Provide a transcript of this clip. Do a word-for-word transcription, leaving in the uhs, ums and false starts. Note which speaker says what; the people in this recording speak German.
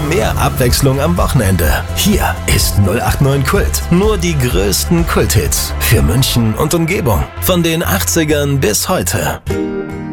Speaker 1: mehr Abwechslung am Wochenende. Hier ist null acht neun Kult. Nur die größten Kulthits für München und Umgebung. Von den achtzigern bis heute.